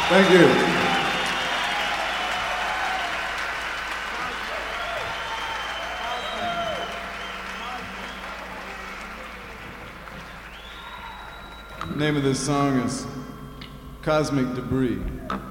Thank you. The name of this song is Cosmic Debris.